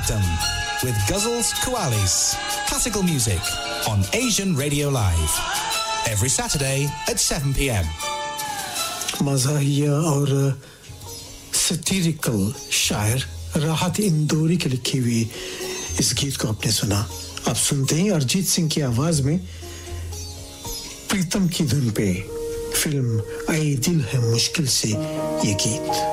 Ragtam with Ghazals Qawwalis. Classical music on Asian Radio Live. Every Saturday at 7 p.m. मज़ाहिया और सैटिरिकल शायर राहत इंदौरी के लिखी हुई इस गीत को आपने सुना. आप सुनते हैं अरिजीत सिंह की आवाज में प्रीतम की धुन पे फिल्म ऐ दिल है मुश्किल से ये गीत.